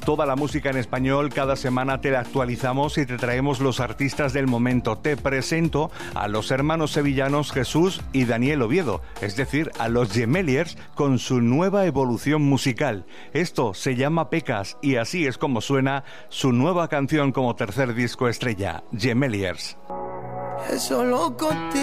toda la música en español, cada semana te la actualizamos y te traemos los artistas del momento. Te presento a los hermanos sevillanos Jesús y Daniel Oviedo, es decir, a los Gemeliers con su nueva evolución musical. Esto se llama Pecas y así es como suena su nueva canción como tercer disco estrella, Gemeliers. Eso loco